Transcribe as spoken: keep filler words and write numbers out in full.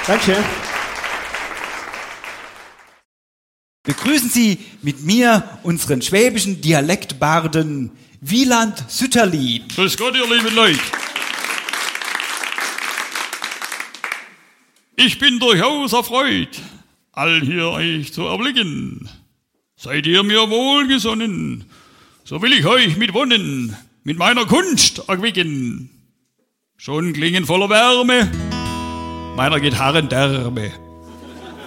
Dankeschön. Begrüßen Sie mit mir unseren schwäbischen Dialektbarden Wieland Sütterlin. Grüß Gott, ihr lieben Leute. Ich bin durchaus erfreut, all hier euch zu erblicken. Seid ihr mir wohlgesonnen, so will ich euch mit Wonnen, mit meiner Kunst erquicken. Schon klingen voller Wärme meiner Gitarren Därme.